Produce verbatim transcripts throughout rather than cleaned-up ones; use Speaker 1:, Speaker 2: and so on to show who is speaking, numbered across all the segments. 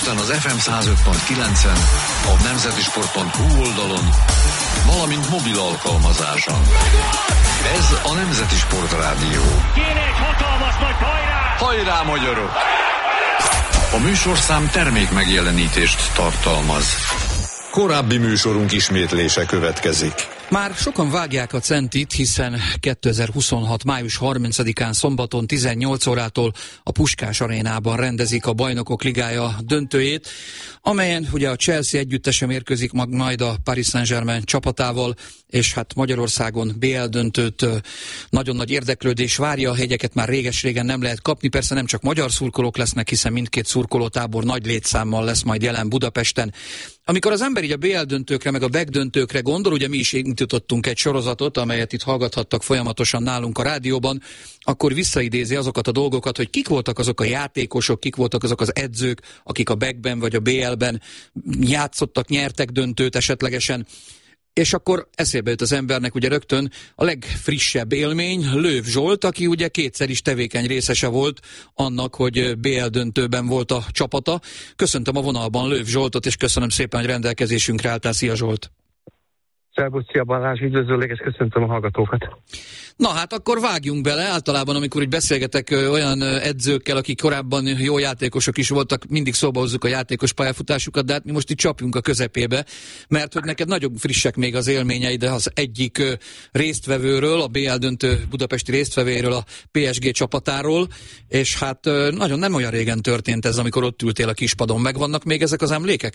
Speaker 1: Budapesten az ef em száz öt pont kilencen, a nemzeti sport pont hu oldalon, valamint mobil alkalmazáson. Ez a Nemzeti Sport Rádió.
Speaker 2: Kéne egy hatalmas nagy hajrá!
Speaker 1: Hajrá, magyarok! A műsorszám termék megjelenítést tartalmaz. Korábbi műsorunk ismétlése következik.
Speaker 3: Már sokan vágják a centit, hiszen kétezer-huszonhat. május harmincadikán szombaton tizennyolc órától a Puskás Arénában rendezik a Bajnokok Ligája döntőjét, amelyen ugye a Chelsea együttese mérkőzik majd a Paris Saint-Germain csapatával, és hát Magyarországon bé el döntőt nagyon nagy érdeklődés várja, a hegyeket már réges-régen nem lehet kapni, persze nem csak magyar szurkolók lesznek, hiszen mindkét szurkolótábor nagy létszámmal lesz majd jelen Budapesten. Amikor az ember így a bé el döntőkre, meg a bé e ká döntőkre gondol, ugye mi is indítottunk egy sorozatot, amelyet itt hallgathattak folyamatosan nálunk a rádióban, akkor visszaidézi azokat a dolgokat, hogy kik voltak azok a játékosok, kik voltak azok az edzők, akik a bé e ká-ben vagy a bé el-ben játszottak, nyertek döntőt esetlegesen. És akkor eszébe jut az embernek ugye rögtön a legfrissebb élmény, Löw Zsolt, aki ugye kétszer is tevékeny részese volt annak, hogy bé el döntőben volt a csapata. Köszöntöm a vonalban Löw Zsoltot, és köszönöm szépen, hogy rendelkezésünkre álltál. Szia Zsolt!
Speaker 4: Szervusz, szia Balázs, üdvözöllek, és köszöntöm a hallgatókat.
Speaker 3: Na hát akkor vágjunk bele. Általában, amikor így beszélgetek olyan edzőkkel, akik korábban jó játékosok is voltak, mindig szóba hozzuk a játékos pályafutásukat, de hát mi most itt csapjunk a közepébe, mert hogy neked nagyon frissek még az élményeid az egyik résztvevőről, a bé el döntő budapesti résztvevőről, a pé es gé csapatáról, és hát nagyon nem olyan régen történt ez, amikor ott ültél a kispadon. Megvannak még ezek az emlékek?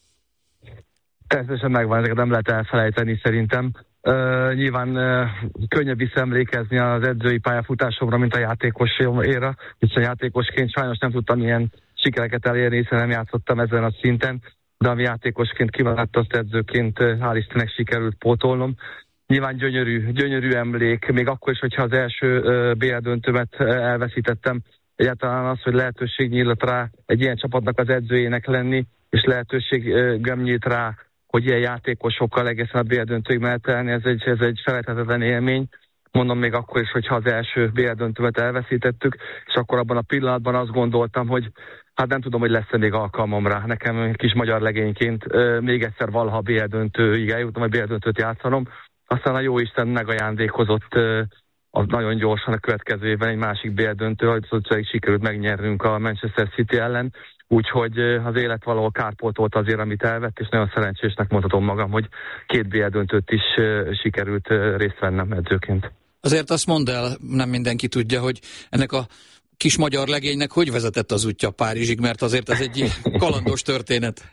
Speaker 4: Természetesen megvan, ezeket nem lehet elfelejteni szerintem. Uh, nyilván uh, könnyebb visszaemlékezni az edzői pályafutásomra, mint a játékosomra, hiszen játékosként sajnos nem tudtam ilyen sikereket elérni, hiszen nem játszottam ezen a szinten, de ami játékosként kimaradt, azt edzőként uh, hál' Istennek sikerült pótolnom. Nyilván gyönyörű, gyönyörű emlék, még akkor is, hogyha az első uh, bé el döntőmet uh, elveszítettem, egyáltalán az, hogy lehetőség nyílt rá egy ilyen csapatnak az edzőjének lenni, és lehetőség uh, nyílt rá, hogy ilyen játékosokkal egészen a bé el döntőig mehet elni, ez egy, ez egy felejthetetlen élmény. Mondom még akkor is, hogyha az első bé el döntőmet elveszítettük, és akkor abban a pillanatban azt gondoltam, hogy hát nem tudom, hogy lesz-e még alkalmam rá. Nekem kis magyar legényként euh, még egyszer valaha bé el döntőig eljutnom, vagy bé el döntőt játszanom. Aztán a jóisten megajándékozott euh, az nagyon gyorsan a következő évben egy másik bé el döntő, hogy sikerült megnyernünk a Manchester City ellen. Úgyhogy az élet valahol kárpótolt azért, amit elvett, és nagyon szerencsésnek mondhatom magam, hogy két bé el döntőt is sikerült részt vennem edzőként.
Speaker 3: Azért azt mondd el, nem mindenki tudja, hogy ennek a kis magyar legénynek hogy vezetett az útja Párizsig, mert azért ez egy kalandos történet.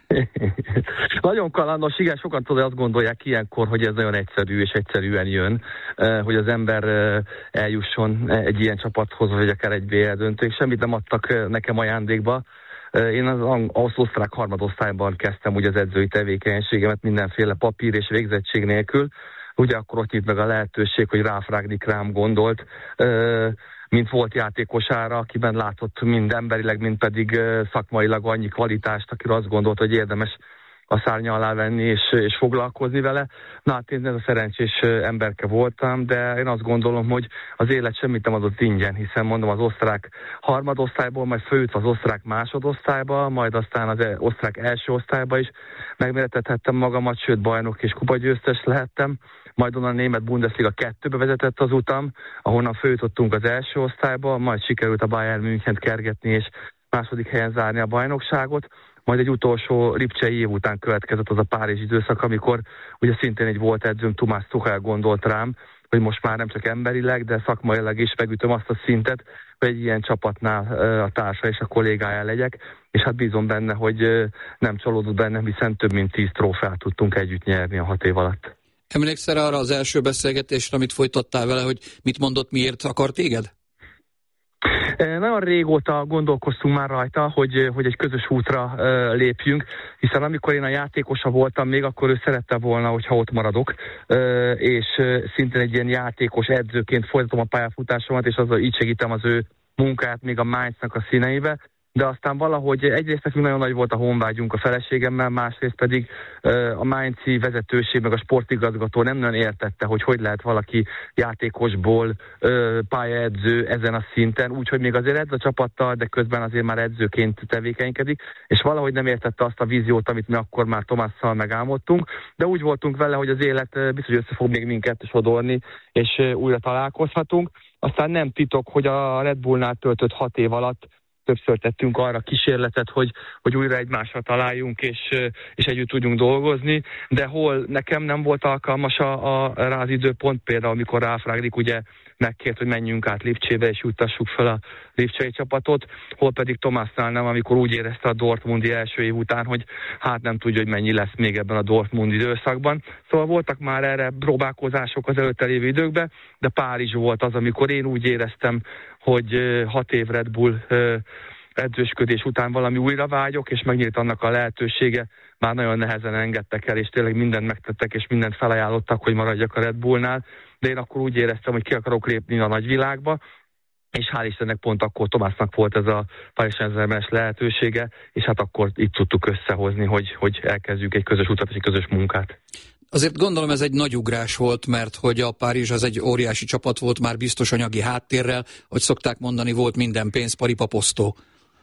Speaker 4: Nagyon kalandos, igen, sokan tudod, azt gondolják ilyenkor, hogy ez nagyon egyszerű és egyszerűen jön, hogy az ember eljusson egy ilyen csapathoz, vagy akár egy bé el döntőig. Semmit nem adtak nekem ajándékba. Én az, az osztrák harmadosztályban kezdtem ugye az edzői tevékenységemet mindenféle papír és végzettség nélkül. Ugye akkor ott nyit meg a lehetőség, hogy Ralf Rangnick rám gondolt, mint volt játékosára, akiben látott mind emberileg, mind pedig szakmailag annyi kvalitást, akire azt gondolt, hogy érdemes a szárnya alá venni és, és foglalkozni vele. Na hát én ez a szerencsés emberke voltam, de én azt gondolom, hogy az élet semmit nem adott ingyen, hiszen mondom az osztrák harmadosztályból, majd fölütve az osztrák másodosztályba, majd aztán az osztrák első osztályba is megmérettethettem magamat, sőt bajnok és kupagyőztes lehettem. Majd onnan a német Bundesliga kettőbe vezetett az utam, ahonnan följutottunk az első osztályba, majd sikerült a Bayern Münchent kergetni és második helyen zárni a bajnokságot. Majd egy utolsó lipcsei év után következett az a Párizs időszak, amikor ugye szintén egy volt edzőm, Thomas Tuchel gondolt rám, hogy most már nem csak emberileg, de szakmailag is megütöm azt a szintet, hogy egy ilyen csapatnál a társa és a kollégája legyek, és hát bízom benne, hogy nem csalódott bennem, hiszen több mint tíz trófeát tudtunk együtt nyerni a hat év alatt.
Speaker 3: Emlékszel arra az első beszélgetésre, amit folytattál vele, hogy mit mondott, miért akar téged?
Speaker 4: Nagyon régóta gondolkoztunk már rajta, hogy, hogy egy közös útra uh, lépjünk, hiszen amikor én a játékosa voltam még, akkor ő szerette volna, hogyha ott maradok, uh, és uh, szintén egy ilyen játékos edzőként folytatom a pályafutásomat, és azzal így segítem az ő munkáját még a Mainznak a színeibe. de aztán valahogy egyrészt nekünk nagyon nagy volt a honvágyunk a feleségemmel, másrészt pedig a Mainzi vezetőség, meg a sportigazgató nem nagyon értette, hogy hogy lehet valaki játékosból pályaedző ezen a szinten, úgyhogy még azért edz a csapattal, de közben azért már edzőként tevékenykedik, és valahogy nem értette azt a víziót, amit mi akkor már Tomásszal megálmodtunk, de úgy voltunk vele, hogy az élet biztos össze fog még minket sodorni, és újra találkozhatunk. Aztán nem titok, hogy a Red Bullnál töltött hat év alatt többször tettünk arra kísérletet, hogy, hogy újra egymásra találjunk, és, és együtt tudjunk dolgozni, de hol nekem nem volt alkalmas a, a, rá az időpont, például amikor Ralf Rangnick ugye megkért, hogy menjünk át Lipcsébe, és juttassuk fel a lipcsei csapatot, hol pedig Tomásnál nem, amikor úgy érezte a dortmundi első év után, hogy hát nem tudja, hogy mennyi lesz még ebben a Dortmund időszakban. Szóval voltak már erre próbálkozások az előtte lévő időkben, de Párizs volt az, amikor én úgy éreztem, hogy hat év Red Bull edzősködés után valami újra vágyok, és megnyílt annak a lehetősége, már nagyon nehezen engedtek el, és tényleg mindent megtettek, és mindent felajánlottak, hogy maradjak a Red Bullnál, de én akkor úgy éreztem, hogy ki akarok lépni a nagyvilágba, és hál' Istennek pont akkor Tomásnak volt ez a Paris Saint-Germain-es lehetősége, és hát akkor itt tudtuk összehozni, hogy, hogy elkezdjük egy közös utat és egy közös munkát.
Speaker 3: Azért gondolom ez egy nagy ugrás volt, mert hogy a Párizs az egy óriási csapat volt, már biztos anyagi háttérrel, hogy szokták mondani, volt minden pénz, paripaposztó.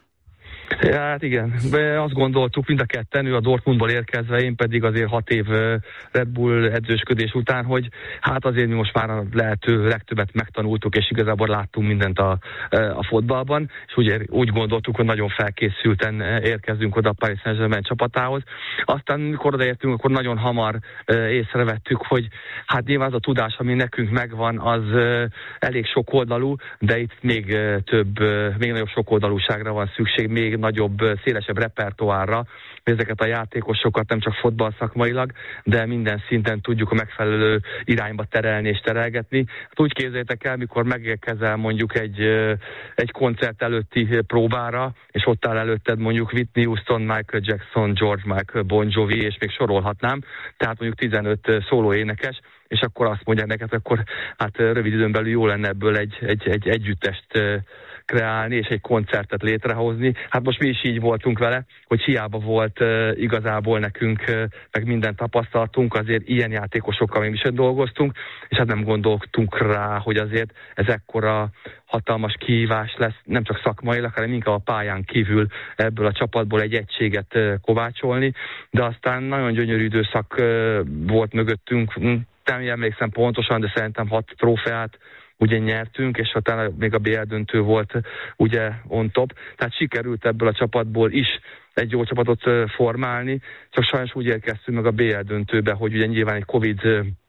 Speaker 4: Hát igen, de azt gondoltuk mind a ketten, ő a Dortmundból érkezve, én pedig azért hat év Red Bull edzősködés után, hogy hát azért mi most már a lehető legtöbbet megtanultuk, és igazából láttunk mindent a, a fotballban, és úgy, úgy gondoltuk, hogy nagyon felkészülten érkezünk oda a Paris Saint-Germain csapatához. Aztán, mikor odaértünk, akkor nagyon hamar észrevettük, hogy hát nyilván az a tudás, ami nekünk megvan, az elég sokoldalú, de itt még több, még nagyobb sokoldalúságra van szükség, még nagyobb, szélesebb repertoárra, hogy ezeket a játékosokat nem csak fotball szakmailag, de minden szinten tudjuk a megfelelő irányba terelni és terelgetni. Hát úgy képzeljétek el, mikor megérkezel mondjuk egy, egy koncert előtti próbára, és ott áll előtted mondjuk Whitney Houston, Michael Jackson, George Michael, Bon Jovi, és még sorolhatnám, tehát mondjuk tizenöt szóló énekes, és akkor azt mondják neked, akkor hát rövid időn belül jó lenne ebből egy, egy, egy együttest kreálni, és egy koncertet létrehozni. Hát most mi is így voltunk vele, hogy hiába volt uh, igazából nekünk uh, meg minden tapasztalatunk, azért ilyen játékosokkal még is dolgoztunk, és hát nem gondoltunk rá, hogy azért ez ekkora hatalmas kihívás lesz, nem csak szakmailag, hanem inkább a pályán kívül ebből a csapatból egy egységet uh, kovácsolni, de aztán nagyon gyönyörű időszak uh, volt mögöttünk, nem emlékszem pontosan, de szerintem hat trófeát ugye nyertünk, és utána még a bé el döntő volt ugye on top. Tehát sikerült ebből a csapatból is egy jó csapatot formálni, csak sajnos úgy érkeztünk meg a bé el döntőbe, hogy ugye nyilván egy Covid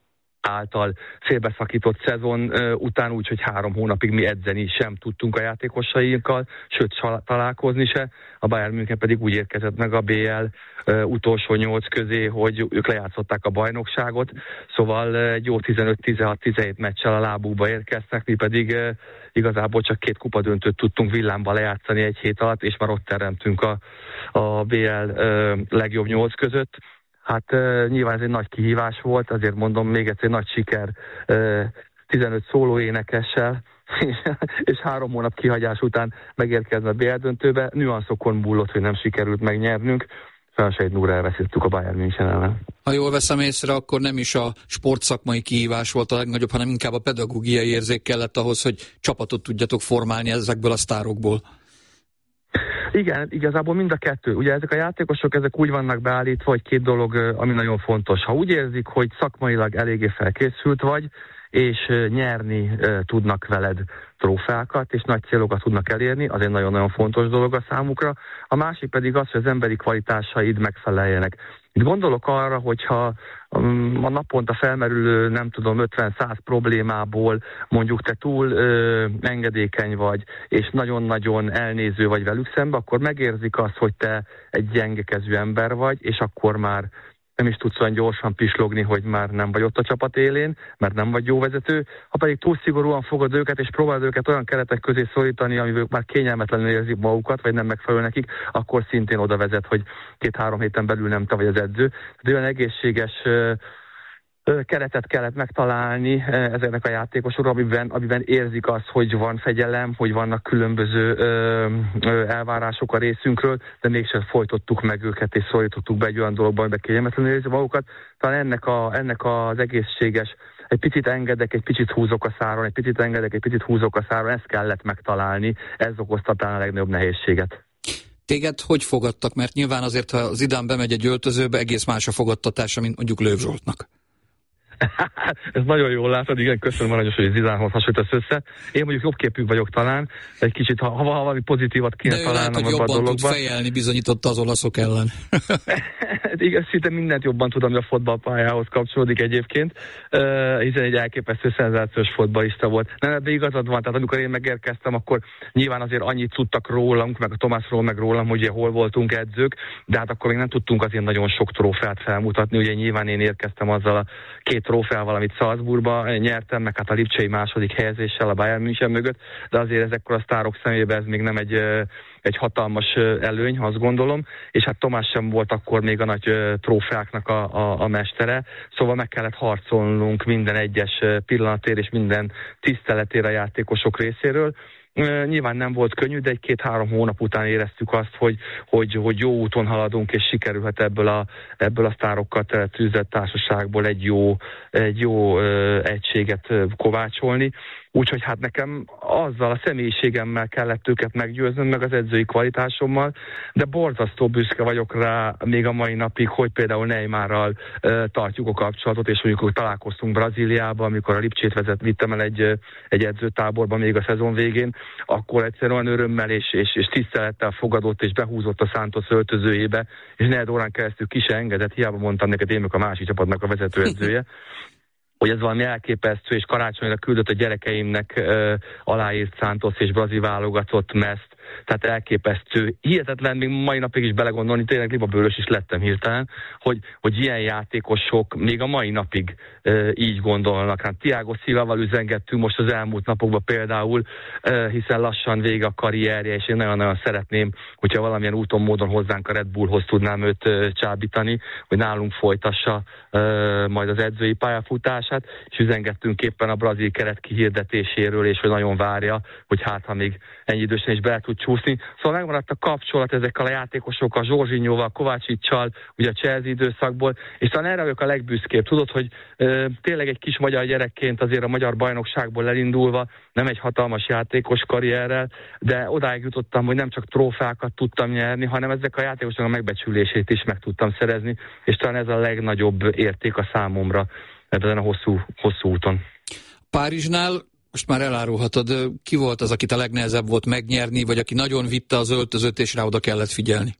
Speaker 4: által félbeszakított szezon után úgy, hogy három hónapig mi edzeni sem tudtunk a játékosainkkal, sőt találkozni se. A Bayern München pedig úgy érkezett meg a bé el utolsó nyolc közé, hogy ők lejátszották a bajnokságot, szóval egy jó tizenöt tizenhat tizenhét meccsel a lábukba érkeztek, mi pedig igazából csak két kupadöntőt tudtunk villámba lejátszani egy hét alatt, és már ott teremtünk a, a bé el legjobb nyolc között. Hát uh, nyilván ez egy nagy kihívás volt, azért mondom még egyszer, nagy siker uh, tizenöt szóló énekessel, és, és három hónap kihagyás után megérkezve a bé el döntőbe, nüanszokon múlott, hogy nem sikerült megnyernünk, sajnos egy nulla elveszítettük a Bayern München ellen.
Speaker 3: Ha jól veszem észre, akkor nem is a sportszakmai kihívás volt a legnagyobb, hanem inkább a pedagógiai érzék kellett ahhoz, hogy csapatot tudjatok formálni ezekből a sztárokból.
Speaker 4: Igen, igazából mind a kettő. Ugye ezek a játékosok, ezek úgy vannak beállítva, hogy két dolog, ami nagyon fontos. Ha úgy érzik, hogy szakmailag eléggé felkészült vagy, és nyerni tudnak veled trófeákat, és nagy célokat tudnak elérni, az egy nagyon-nagyon fontos dolog a számukra. A másik pedig az, hogy az emberi kvalitásaid megfeleljenek. Itt gondolok arra, hogyha a naponta felmerülő, nem tudom, ötven-száz problémából mondjuk te túl ö, engedékeny vagy, és nagyon-nagyon elnéző vagy velük szembe, akkor megérzik azt, hogy te egy gyengekezű ember vagy, és akkor már nem is tudsz olyan gyorsan pislogni, hogy már nem vagy ott a csapat élén, mert nem vagy jó vezető. Ha pedig túl szigorúan fogod őket, és próbálod őket olyan keretek közé szorítani, amivel már kényelmetlenül érzik magukat, vagy nem megfelelő nekik, akkor szintén oda vezet, hogy két-három héten belül nem te vagy az edző. De olyan egészséges keretet kellett megtalálni ezeknek a játékosokra, amiben, amiben érzik azt, hogy van fegyelem, hogy vannak különböző ö, ö, elvárások a részünkről, de mégsem folytottuk meg őket, és szólítottuk be egy olyan dologban, amiben kényelmetlenül érzi magukat. Talán ennek, a, ennek az egészséges, egy picit engedek, egy picit húzok a száron, egy picit engedek, egy picit húzok a száron, ezt kellett megtalálni, ez okozta talán a legnagyobb nehézséget.
Speaker 3: Téged hogy fogadtak? Mert nyilván azért, ha Zidane bemegy egy öltözőbe, egész más a fogadtatása, mint mondjuk Löw Zsoltnak.
Speaker 4: Ez nagyon jól látod, igen, köszönöm aranyos, hogy Zidanehoz hasonlítasz össze. Én mondjuk jobb képű vagyok talán, egy kicsit, ha, ha valami pozitívat kéne
Speaker 3: de
Speaker 4: találnom
Speaker 3: lehet, hogy
Speaker 4: abban a dologban.
Speaker 3: jobban tud fejelni, bizonyította az olaszok ellen.
Speaker 4: Igen, szinte mindent jobban tudom, hogy a fotballpályához kapcsolódik egyébként, uh, hiszen egy elképesztő szenzációs fotballista volt. Nem, de igazad van, tehát amikor én megérkeztem, akkor nyilván azért annyit tudtak rólunk, meg a Tomásról, meg rólam, hogy ugye hol voltunk edzők, de hát akkor még nem tudtunk azért nagyon sok trófeát felmutatni. Ugye nyilván én érkeztem azzal a két trófeával, amit Salzburgba nyertem, meg hát a lipcsei második helyezéssel a Bayern München mögött, de azért ezekkor a sztárok szemében ez még nem egy, egy hatalmas előny, azt gondolom, és hát Tomás sem volt akkor még a nagy trófeáknak a, a, a mestere, szóval meg kellett harcolnunk minden egyes pillanatért és minden tiszteletére a játékosok részéről. Nyilván nem volt könnyű, de egy-két-három hónap után éreztük azt, hogy, hogy, hogy jó úton haladunk, és sikerülhet ebből a, ebből a sztárokkal teletűzött társaságból egy jó, egy jó ö, egységet kovácsolni. Úgyhogy hát nekem azzal a személyiségemmel kellett őket meggyőznöm, meg az edzői kvalitásommal, de borzasztó büszke vagyok rá még a mai napig, hogy például Neymarral uh, tartjuk a kapcsolatot, és mondjuk találkoztunk Brazíliában, amikor a Lipcsét vezet, vittem el egy, egy edzőtáborba még a szezon végén, akkor egyszerűen örömmel és, és, és tisztelettel fogadott és behúzott a Santos öltözőjébe, és negyed órán keresztül ki se engedett, hiába mondtam neked, én meg a másik csapatnak a vezetőedzője, hogy ez valami elképesztő, és karácsonyra küldött a gyerekeimnek uh, aláírt Santos és brazil válogatott meszt, tehát elképesztő. Hihetetlen, még mai napig is belegondolni, tényleg libabőrös is lettem hirtelen, hogy, hogy ilyen játékosok még a mai napig uh, így gondolnak. Hát Thiago Silvával üzengettünk most az elmúlt napokban például, uh, hiszen lassan vége a karrierje, és én nagyon-nagyon szeretném, hogyha valamilyen úton, módon hozzánk a Red Bullhoz tudnám őt uh, csábítani, hogy nálunk folytassa uh, majd az edzői pályafutását, és üzengettünk éppen a brazil keret kihirdetéséről, és hogy nagyon várja, hogy hát ha még ennyi idősen is be tud csúszni. Szóval megmaradt a kapcsolat ezekkel a játékosokkal, Zsorzsinyóval, Kovácsicsal, ugye a Chelsea időszakból, és talán erre vagyok a legbüszkébb. Tudod, hogy ö, tényleg egy kis magyar gyerekként azért a magyar bajnokságból elindulva, nem egy hatalmas játékos karrierrel, de odáig jutottam, hogy nem csak trófákat tudtam nyerni, hanem ezek a játékosok a megbecsülését is meg tudtam szerezni, és talán ez a legnagyobb érték a számomra ebben a hosszú, hosszú úton.
Speaker 3: Párizsnál most már elárulhatod, ki volt az, akit a legnehezebb volt megnyerni, vagy aki nagyon vitte az öltözőt, és rá oda kellett figyelni?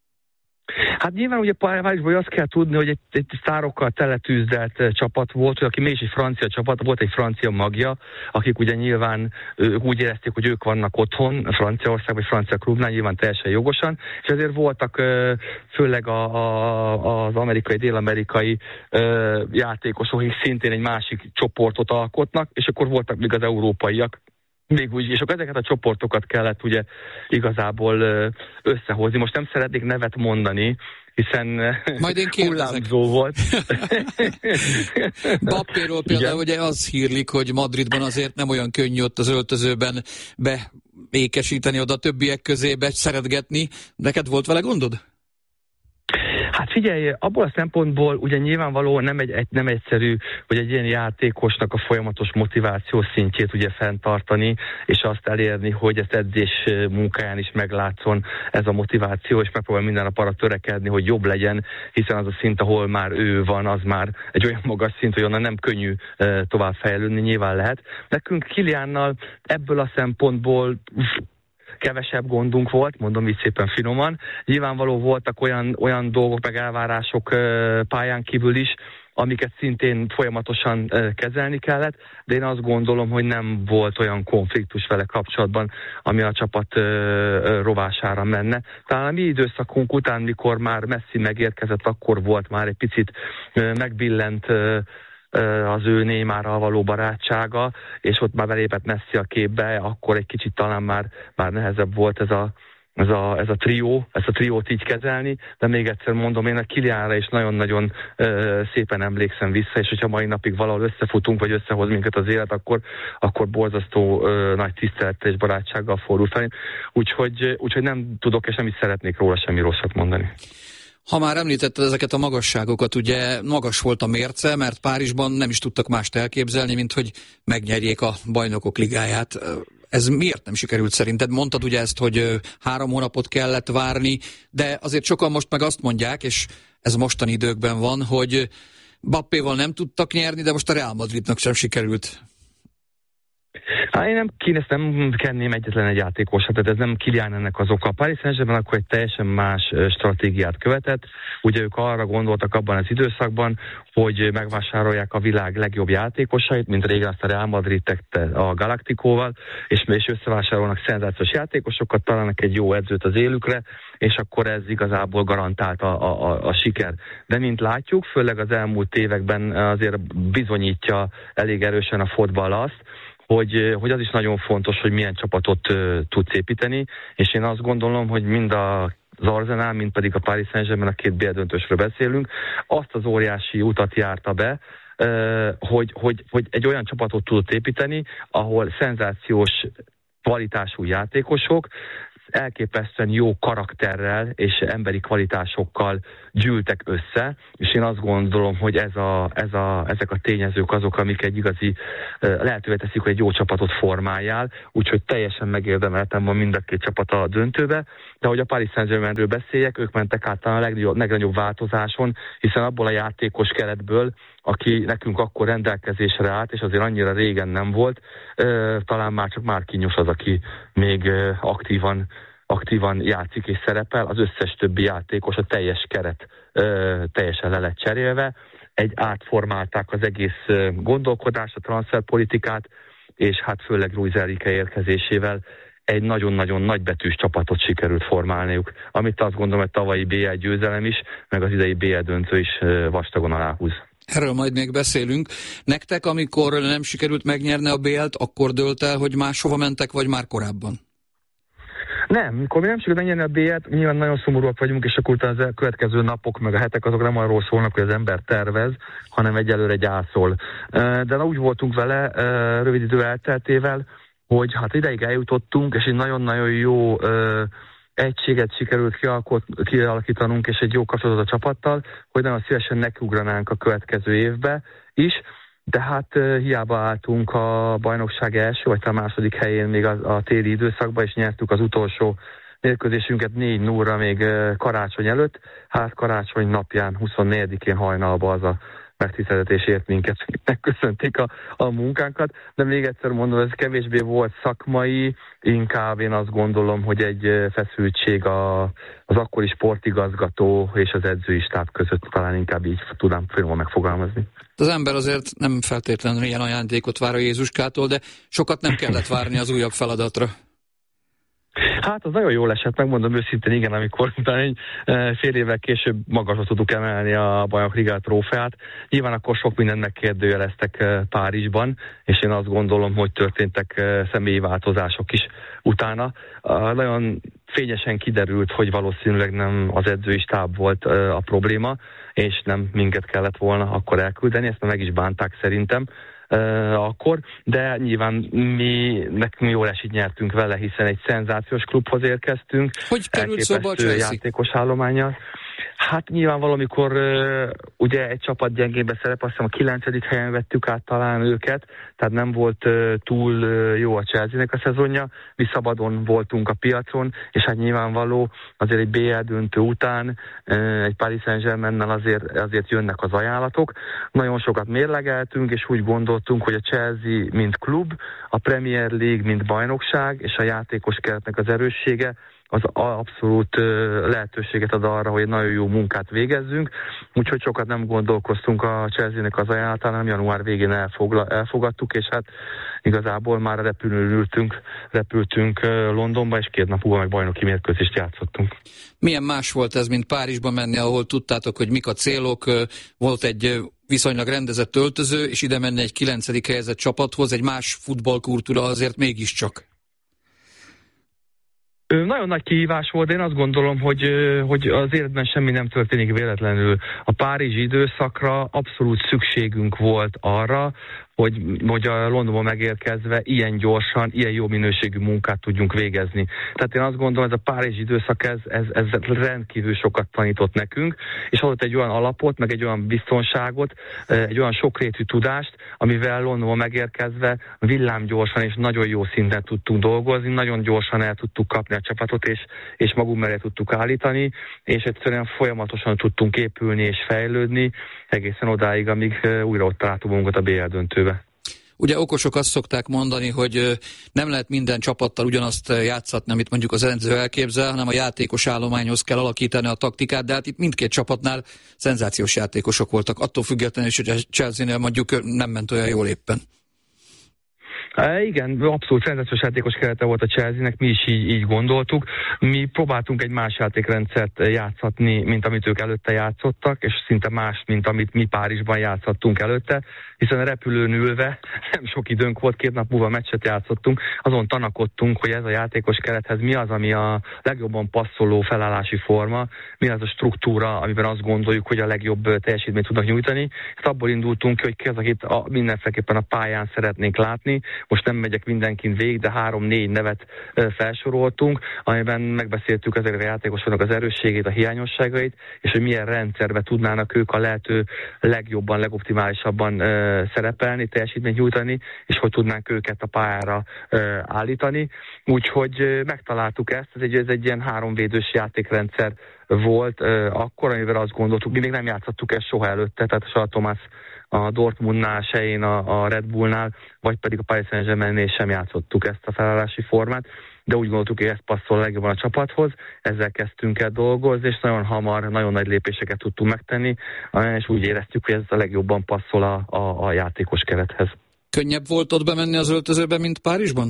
Speaker 4: Hát nyilván ugye Párizsból azt kell tudni, hogy egy, egy sztárokkal teletűzdelt csapat volt, hogy aki mégis egy francia csapat, volt egy francia magja, akik ugye nyilván úgy érezték, hogy ők vannak otthon, Franciaország vagy francia klubnál, nyilván teljesen jogosan, és azért voltak főleg a, a, az amerikai, dél-amerikai játékosok, akik szintén egy másik csoportot alkotnak, és akkor voltak még az európaiak, még úgy, és akkor ezeket a csoportokat kellett ugye igazából összehozni. Most nem szeretnék nevet mondani, hiszen
Speaker 3: majd én
Speaker 4: hullámzó volt.
Speaker 3: Bappéról például ugye az hírlik, hogy Madridban azért nem olyan könnyű ott az öltözőben beékesíteni oda a többiek közébe, szeretgetni. Neked volt vele gondod?
Speaker 4: Hát figyelj, abból a szempontból ugye nyilvánvalóan nem, egy, egy, nem egyszerű, hogy egy ilyen játékosnak a folyamatos motiváció szintjét ugye fenntartani, és azt elérni, hogy ezt edzés munkáján is meglátszon ez a motiváció, és megpróbál minden nap arra törekedni, hogy jobb legyen, hiszen az a szint, ahol már ő van, az már egy olyan magas szint, hogy onnan nem könnyű tovább fejlődni, nyilván lehet. Nekünk Kiliánnal ebből a szempontból kevesebb gondunk volt, mondom így szépen finoman. Nyilvánvaló voltak olyan, olyan dolgok, meg elvárások pályán kívül is, amiket szintén folyamatosan kezelni kellett, de én azt gondolom, hogy nem volt olyan konfliktus vele kapcsolatban, ami a csapat rovására menne. Talán a mi időszakunk után, mikor már Messi megérkezett, akkor volt már egy picit megbillent az ő Neymarral való barátsága, és ott már belépett Messi a képbe, akkor egy kicsit talán már, már nehezebb volt ez a, ez a, ez a trió, ezt a triót így kezelni, de még egyszer mondom, én a Kiliánra is nagyon-nagyon ö, szépen emlékszem vissza, és hogyha mai napig valahol összefutunk, vagy összehoz minket az élet, akkor, akkor borzasztó ö, nagy tisztelettel és barátsággal fordul fel. Úgyhogy, úgyhogy nem tudok, és nem is szeretnék róla semmi rosszat mondani.
Speaker 3: Ha már említetted ezeket a magasságokat, ugye magas volt a mérce, mert Párizsban nem is tudtak mást elképzelni, mint hogy megnyerjék a Bajnokok Ligáját. Ez miért nem sikerült szerinted? Mondtad ugye ezt, hogy három hónapot kellett várni, de azért sokan most meg azt mondják, és ez mostani időkben van, hogy Mbappéval nem tudtak nyerni, de most a Real Madridnak sem sikerült.
Speaker 4: Hát én nem, ezt nem kenném egyetlen egy játékosat, tehát ez nem Kylian ennek az oka. A Paris Saint-Germain akkor egy teljesen más stratégiát követett. Ugye ők arra gondoltak abban az időszakban, hogy megvásárolják a világ legjobb játékosait, mint régen azt a Real Madrid tette a Galacticóval, és, és összevásárolnak szenzációs játékosokat, találnak egy jó edzőt az élükre, és akkor ez igazából garantált a, a, a, a siker. De mint látjuk, főleg az elmúlt években azért bizonyítja elég erősen a fotball azt, Hogy, hogy az is nagyon fontos, hogy milyen csapatot uh, tudsz építeni, és én azt gondolom, hogy mind a, az Arsenal, mind pedig a Paris Saint-Germain, a két bé el döntősről beszélünk, azt az óriási utat járta be, uh, hogy, hogy, hogy egy olyan csapatot tudott építeni, ahol szenzációs kvalitású játékosok, elképesztően jó karakterrel és emberi kvalitásokkal gyűltek össze, és én azt gondolom, hogy ez a, ez a, ezek a tényezők azok, amik egy igazi lehetővé teszik, hogy egy jó csapatot formáljál, úgyhogy teljesen megérdemeltem van mind a két csapat a döntőbe, de hogy a Paris Saint-Germainről beszéljek, ők mentek át a legnagyobb, legnagyobb változáson, hiszen abból a játékos keretből, aki nekünk akkor rendelkezésre állt, és azért annyira régen nem volt, talán már csak Marquinhos az, aki még aktívan, aktívan játszik és szerepel, az összes többi játékos, a teljes keret teljesen le lett cserélve, egy átformálták az egész gondolkodást, a transferpolitikát, és hát főleg Luis Enrique érkezésével egy nagyon-nagyon nagybetűs csapatot sikerült formálniuk, amit azt gondolom, hogy tavalyi bé el győzelem is, meg az idei bé el döntő is vastagon aláhúz.
Speaker 3: Erről majd még beszélünk. Nektek, amikor nem sikerült megnyerni a bé el-t, akkor dőlt el, hogy máshova mentek, vagy már korábban?
Speaker 4: Nem, amikor mi nem sikerült megnyerni a bé el-t, nyilván nagyon szomorúak vagyunk, és akkor utána az következő napok, meg a hetek azok nem arról szólnak, hogy az ember tervez, hanem egyelőre gyászol. De úgy voltunk vele rövid idő elteltével, hogy hát ideig eljutottunk, és egy nagyon-nagyon jó egységet sikerült kialakítanunk, és egy jó kapcsolatot a csapattal, hogy nagyon szívesen nekiugranánk a következő évbe is, de hát hiába álltunk a bajnokság első, vagy a második helyén még a, a téli időszakban, és nyertük az utolsó mérkőzésünket négy nullra még karácsony előtt, hát karácsony napján, huszonnégyedikén hajnalban az a megtiszteltetés ért minket, megköszönték a, a munkánkat, de még egyszer mondom, ez kevésbé volt szakmai, inkább én azt gondolom, hogy egy feszültség a, az akkori sportigazgató és az edzői stáb között, talán inkább így tudom finoman megfogalmazni.
Speaker 3: Az ember azért nem feltétlenül ilyen ajándékot vár a Jézuskától, de sokat nem kellett várni az újabb feladatra.
Speaker 4: Hát az nagyon jól esett, megmondom őszintén, igen, amikor utána egy fél évvel később magasra tudtuk emelni a Bajnok Liga trófeát. Nyilván akkor sok mindent megkérdőjeleztek Párizsban, és én azt gondolom, hogy történtek személyi változások is utána. Nagyon fényesen kiderült, hogy valószínűleg nem az edzői stáb volt a probléma, és nem minket kellett volna akkor elküldeni, ezt meg is bánták szerintem. Uh, akkor, de nyilván mi, nekünk jól esik nyertünk vele, hiszen egy szenzációs klubhoz érkeztünk.
Speaker 3: Hogy került szóba a Chelsea?
Speaker 4: Játékos állománnyal. Hát nyilván valamikor uh, ugye egy csapat gyengébe szerep, azt hiszem a kilencedik helyen vettük át talán őket, tehát nem volt uh, túl uh, jó a Chelsea-nek a szezonja, mi szabadon voltunk a piacon, és hát nyilvánvaló azért egy bé el döntő után uh, egy Paris Saint-Germainnel azért, azért jönnek az ajánlatok. Nagyon sokat mérlegeltünk, és úgy gondoltunk, hogy a Chelsea mint klub, a Premier League mint bajnokság, és a játékos keretnek az erőssége, az abszolút lehetőséget ad arra, hogy nagyon jó munkát végezzünk, úgyhogy sokat nem gondolkoztunk a Chelsea-nek az ajánlatán, hanem január végén elfogla, elfogadtuk, és hát igazából már a repülőn ültünk, repültünk Londonba, és két nap múlva meg bajnoki mérkőzést játszottunk.
Speaker 3: Milyen más volt ez, mint Párizsba menni, ahol tudtátok, hogy mik a célok, volt egy viszonylag rendezett öltöző, és ide menni egy kilencedik helyezett csapathoz, egy más futballkultúra azért mégiscsak.
Speaker 4: Nagyon nagy kihívás volt, én azt gondolom, hogy, hogy az életben semmi nem történik véletlenül. A párizsi időszakra abszolút szükségünk volt arra, hogy, hogy a Londonban megérkezve ilyen gyorsan, ilyen jó minőségű munkát tudjunk végezni. Tehát én azt gondolom, ez a párizsi időszak, ez, ez, ez rendkívül sokat tanított nekünk, és adott egy olyan alapot, meg egy olyan biztonságot, egy olyan sokrétű tudást, amivel Londonban megérkezve villámgyorsan és nagyon jó szinten tudtunk dolgozni, nagyon gyorsan el tudtuk kapni a csapatot, és, és magunk mellé tudtuk állítani, és egyszerűen folyamatosan tudtunk épülni és fejlődni, egészen odáig, amíg újra ott találtuk magunkat a bé el döntőbe.
Speaker 3: Ugye okosok azt szokták mondani, hogy nem lehet minden csapattal ugyanazt játszatni, amit mondjuk az edző elképzel, hanem a játékos állományhoz kell alakítani a taktikát, de hát itt mindkét csapatnál szenzációs játékosok voltak, attól függetlenül is, hogy a Chelsea-nél mondjuk nem ment olyan jól éppen.
Speaker 4: E, igen, abszolút szenzációs játékos kerete volt a Chelsea-nek, mi is így, így gondoltuk. Mi próbáltunk egy más játékrendszert játszatni, mint amit ők előtte játszottak, és szinte más, mint amit mi Párizsban játszottunk előtte, hiszen a repülőn ülve nem sok időnk volt, két nap múlva meccset játszottunk, azon tanakodtunk, hogy ez a játékos kerethez mi az, ami a legjobban passzoló felállási forma, mi az a struktúra, amiben azt gondoljuk, hogy a legjobb teljesítményt tudnak nyújtani. És abból indultunk ki, hogy ki az, akit a, mindenféleképpen a pályán szeretnénk látni. Most nem megyek mindenkin végig, de három-négy nevet felsoroltunk, amiben megbeszéltük ezeknek a játékosoknak az erősségét, a hiányosságait, és hogy milyen rendszerbe tudnának ők a lehető legjobban, legoptimálisabban szerepelni, teljesítményt nyújtani, és hogy tudnánk őket a pályára állítani. Úgyhogy megtaláltuk ezt, ez egy, ez egy ilyen háromvédős játékrendszer volt akkor, amivel azt gondoltuk, mi még nem játszottuk ezt soha előtte, tehát se a Thomas a Dortmundnál, se én a, a Red Bullnál, vagy pedig a Paris Saint-Germainnél sem játszottuk ezt a felállási formát, de úgy gondoltuk, hogy ez passzol legjobban a csapathoz, ezzel kezdtünk el dolgozni, és nagyon hamar, nagyon nagy lépéseket tudtunk megtenni, és úgy éreztük, hogy ez a legjobban passzol a, a, a játékos kerethez.
Speaker 3: Könnyebb volt ott bemenni az öltözőbe, mint Párizsban?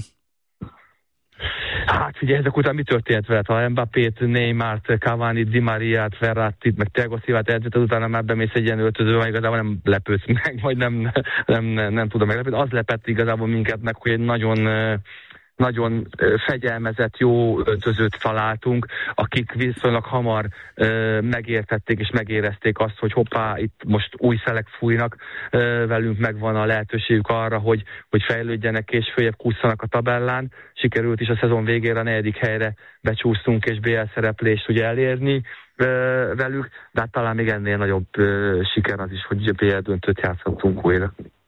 Speaker 4: Hát figyelj, ezek után mi történt veled? Ha Mbappét, Neymart, Cavani, Di Mariát, Verrattit, meg Thiago Silvát edzett, utána már bemész egy ilyen öltözőbe, igazából nem lepődsz meg, vagy nem, nem, nem, nem tudom meglepődni. Az lepett igazából minket meg, hogy egy nagyon... nagyon fegyelmezett, jó öltözőt találtunk, akik viszonylag hamar ö, megértették és megérezték azt, hogy hoppá, itt most új szelek fújnak, ö, velünk megvan a lehetőségük arra, hogy, hogy fejlődjenek és följebb kusszanak a tabellán. Sikerült is a szezon végére a negyedik helyre becsúsztunk és bé el szereplést ugye elérni ö, velük, de hát talán még ennél nagyobb ö, siker az is, hogy bé el döntőt játszottunk újra.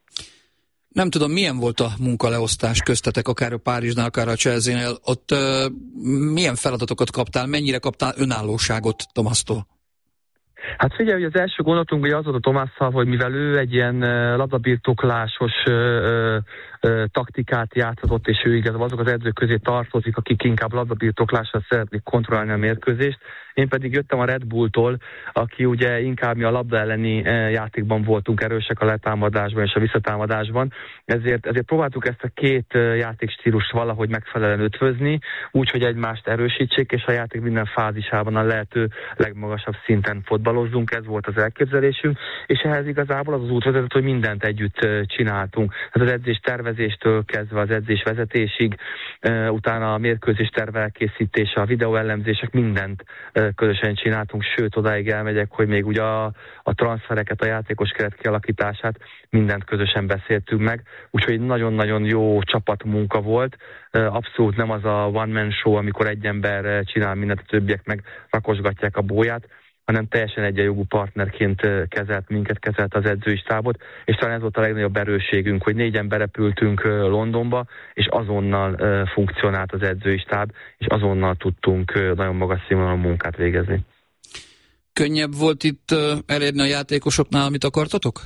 Speaker 3: Nem tudom, milyen volt a munkaleosztás köztetek, akár a Párizsnál, akár a Chelsea-nél. Ott uh, milyen feladatokat kaptál, mennyire kaptál önállóságot Tomasztól?
Speaker 4: Hát figyelj, hogy az első gondolatunk ugye az volt a Tomásszal, hogy mivel ő egy ilyen uh, labdabirtoklásos uh, uh, taktikát játszhatott, és ő igazából azok az edzők közé tartozik, akik inkább labdabirtoklással szeretnék kontrollálni a mérkőzést. Én pedig jöttem a Red Bulltól, aki ugye inkább mi a labda elleni játékban voltunk erősek, a letámadásban és a visszatámadásban. Ezért, ezért próbáltuk ezt a két játékstílust valahogy megfelelően ötvözni, úgyhogy egymást erősítsék, és a játék minden fázisában a lehető legmagasabb szinten fotbalozzunk. Ez volt az elképzelésünk, és ehhez igazából az az út vezetett, hogy mindent együtt csináltunk. Hát az edzés tervezéstől kezdve az edzés vezetésig, utána a mérkőzés terv elkészítése, a videóellenzések, mindent közösen csináltunk, sőt odáig elmegyek, hogy még ugye a, a transfereket, a játékos keret kialakítását, mindent közösen beszéltünk meg, úgyhogy nagyon-nagyon jó csapatmunka volt, abszolút nem az a one-man show, amikor egy ember csinál mindent, a többiek meg rakosgatják a bóját, hanem teljesen egyenjogú partnerként kezelt minket, kezelt az edzői stábot, és talán ez volt a legnagyobb erősségünk, hogy négyen berepültünk Londonba, és azonnal funkcionált az edzői stáb, és azonnal tudtunk nagyon magas színvonalú munkát végezni.
Speaker 3: Könnyebb volt itt elérni a játékosoknál, amit akartatok?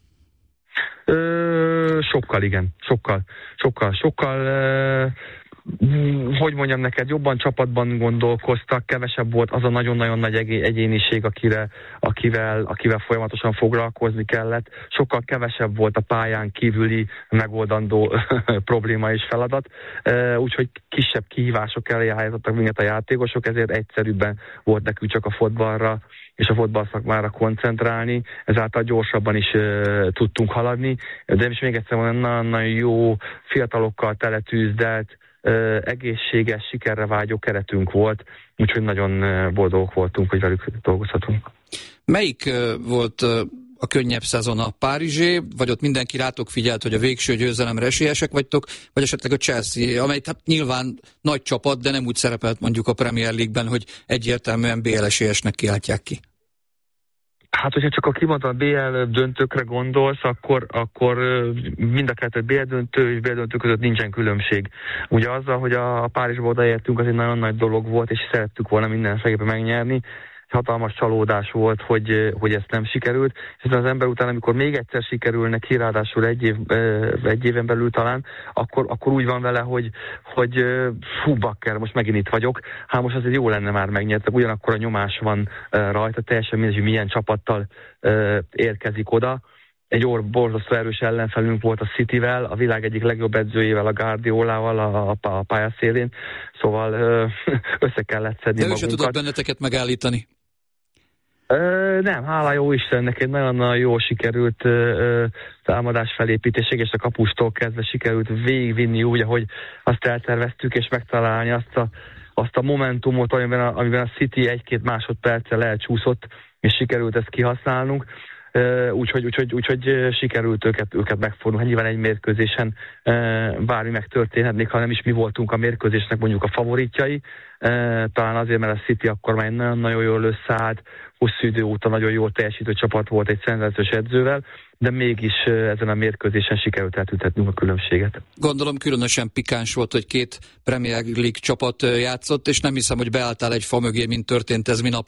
Speaker 4: Ö, sokkal, igen. Sokkal. Sokkal. Sokkal... Ö, hogy mondjam neked, jobban csapatban gondolkoztak, kevesebb volt az a nagyon-nagyon nagy egyéniség, akire, akivel, akivel folyamatosan foglalkozni kellett. Sokkal kevesebb volt a pályán kívüli megoldandó probléma és feladat, úgyhogy kisebb kihívások elé állítottak minket a játékosok, ezért egyszerűbben volt nekünk csak a fotballra és a fotballszakmára koncentrálni, ezáltal gyorsabban is uh, tudtunk haladni, de is még egyszer mondom, nagyon jó fiatalokkal teletűzdelt, egészséges, sikerre vágyó keretünk volt, úgyhogy nagyon boldogok voltunk, hogy velük dolgozhatunk.
Speaker 3: Melyik volt a könnyebb szezon, a Párizsé, vagy ott mindenki rátok figyelt, hogy a végső győzelemre esélyesek vagytok, vagy esetleg a Chelsea, amely hát nyilván nagy csapat, de nem úgy szerepelt mondjuk a Premier League-ben, hogy egyértelműen bé el esélyesnek kiáltják ki?
Speaker 4: Hát, hogyha csak a kimondott bé el döntőkre gondolsz, akkor, akkor mind a kettő bé el döntő és bé el döntő között nincsen különbség. Ugye azzal, hogy a Párizsba odaértünk, az egy nagyon nagy dolog volt, és szerettük volna mindenféleképpen megnyerni. Hatalmas csalódás volt, hogy, hogy ezt nem sikerült, és az ember után, amikor még egyszer sikerül neki, ráadásul egy, év, egy éven belül talán, akkor, akkor úgy van vele, hogy, hogy fú, bakker, most megint itt vagyok, hát most azért jó lenne már megnyertek, ugyanakkor a nyomás van rajta, teljesen mindegy, hogy milyen csapattal érkezik oda. Egy orr borzasztó erős ellenfelünk volt a Cityvel, a világ egyik legjobb edzőjével, a Guardiolával a, a, a pályaszélén, szóval össze kellett szedni
Speaker 3: de
Speaker 4: magunkat.
Speaker 3: De ő se tudott benneteket megállítani?
Speaker 4: Ö, nem, hála jó Istennek, egy nagyon-nagyon jól sikerült ö, támadás felépítés, és a kapustól kezdve sikerült végigvinni úgy, ahogy azt elterveztük, és megtalálni azt a, azt a momentumot, amiben a, amiben a City egy-két másodperccel elcsúszott, és sikerült ezt kihasználnunk. Úgyhogy úgy, úgy, úgy, úgy, sikerült őket, őket megfordulni. Nyilván egy mérkőzésen bármi megtörténhet, még ha nem is mi voltunk a mérkőzésnek mondjuk a favoritjai. Talán azért, mert a City akkor már nagyon jól összeállt, hosszú idő óta nagyon jól teljesítő csapat volt egy szenzációs edzővel, de mégis ezen a mérkőzésen sikerült eltüntetnünk a különbséget.
Speaker 3: Gondolom különösen pikáns volt, hogy két Premier League csapat játszott, és nem hiszem, hogy beálltál egy fa mögé, mint történt ez minap